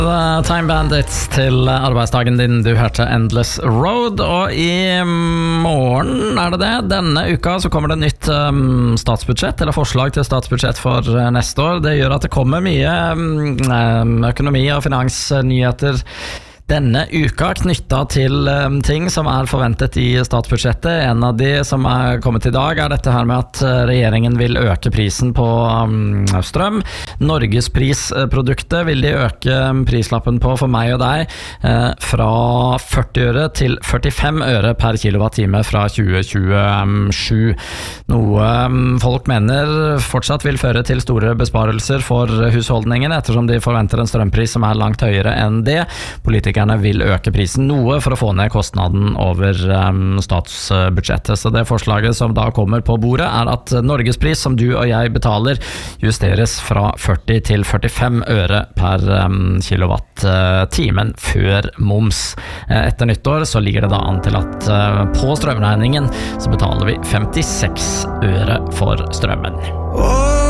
Time Bandits til arbeidsdagen din. Du hørte Endless Road. Og i morgen det. Denne uka så kommer det nytt statsbudsjett, eller forslag til statsbudsjett for neste år. Det gjør at det kommer mye økonomi- og finansnyheter denne uka knyttet til ting som forventet i statsbudsjettet. En av de som kommet i dag dette her med at regjeringen vil øke prisen på strøm. Norgesprisproduktet vil de øke prislappen på for meg og deg fra 40 øre til 45 øre per kilowattime fra 2027. Noe folk mener fortsatt vil føre til store besparelser for husholdningen, ettersom de forventer en strømpris som langt høyere enn det. Politikerne vil øke prisen noe for å få ned kostnaden over statsbudsjettet. Så det forslaget som da kommer på bordet at Norgespris som du og jeg betaler justeres fra 40 til 45 øre per kilowatt-timen før moms. Etter nyttår så ligger det da an til at på strømregningen så betaler vi 56 øre for strømmen.